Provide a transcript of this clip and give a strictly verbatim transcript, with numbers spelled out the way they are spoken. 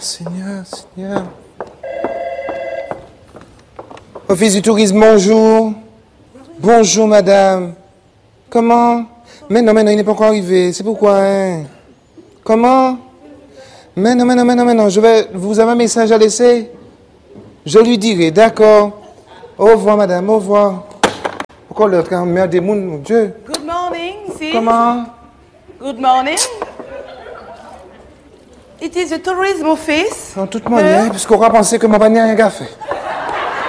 Seigneur, Seigneur. Office du tourisme, bonjour. Bonjour, madame. Comment? Mais non, mais non, il n'est pas encore arrivé. C'est pourquoi, hein? Comment? Mais non, mais non, mais non, mais non. Je vais... Vous avez un message à laisser? Je lui dirai, d'accord. Au revoir, madame, au revoir. Pourquoi le train meurt des mounes, mon Dieu? Good morning, sis. Comment? Good morning. It is a tourism office. En toute manière, puisqu'on va penser que mon panier a rien qu'à faire.